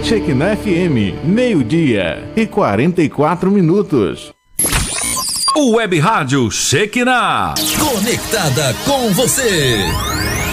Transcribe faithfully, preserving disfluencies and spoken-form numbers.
Shekinah F M, meio-dia e quarenta e quatro minutos. O Web Rádio Shekinah, conectada com você.